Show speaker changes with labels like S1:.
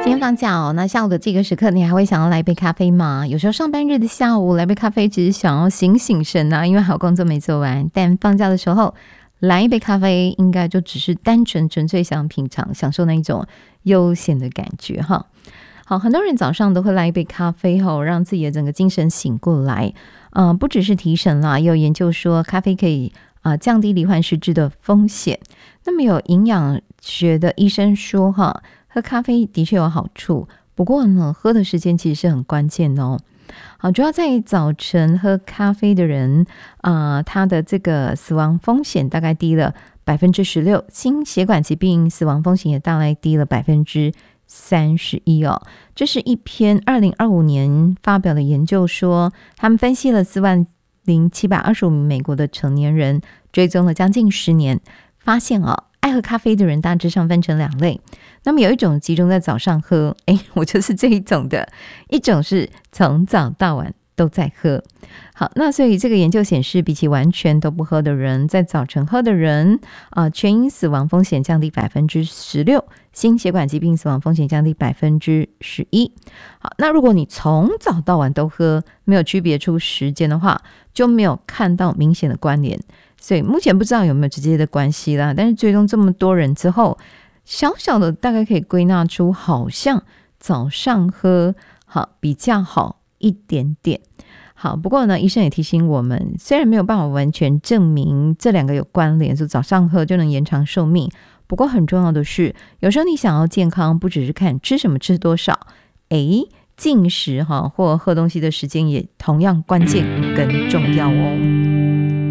S1: 今天放假哦，那下午的这个时刻，你还会想要来一杯咖啡吗？有时候上班日的下午来杯咖啡，只是想要醒醒神啊，因为还有工作没做完。但放假的时候来一杯咖啡，应该就只是单纯纯粹想品尝、享受那一种悠闲的感觉哈。好，很多人早上都会来一杯咖啡后，让自己的整个精神醒过来。不只是提神啦，也有研究说咖啡可以降低罹患失智的风险。那么有营养学的医生说哈，喝咖啡的确有好处，不过呢，喝的时间其实是很关键的哦。好，主要在早晨喝咖啡的人，他的这个死亡风险大概低了16%，心血管疾病死亡风险也大概低了31%哦。这是一篇2025年发表的研究说，他们分析了40725名美国的成年人，追踪了将近10年，发现爱喝咖啡的人大致上分成2类。那么有一种集中在早上喝，我就是这一种的，一种是从早到晚都在喝。好，那所以这个研究显示，比起完全都不喝的人，在早晨喝的人全因死亡风险降低16%，心血管疾病死亡风险降低11%。好，那如果你从早到晚都喝，没有区别出时间的话，就没有看到明显的关联。所以目前不知道有没有直接的关系啦，但是追踪这么多人之后，小小的大概可以归纳出，好像早上喝好比较好一点点。好，不过呢，医生也提醒我们，虽然没有办法完全证明这2个有关联，就早上喝就能延长寿命，不过很重要的是，有时候你想要健康，不只是看吃什么吃多少，进食或喝东西的时间也同样关键跟重要哦。